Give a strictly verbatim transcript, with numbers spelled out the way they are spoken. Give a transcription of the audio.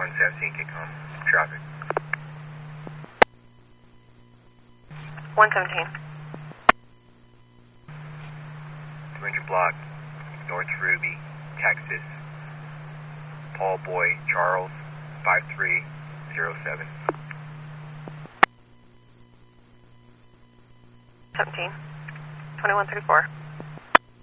one seventeen, kick home. Traffic. one seventeen. two hundred block, North Ruby, Texas. Paul Boy, Charles, five three zero seven. seventeen. twenty-one thirty-four.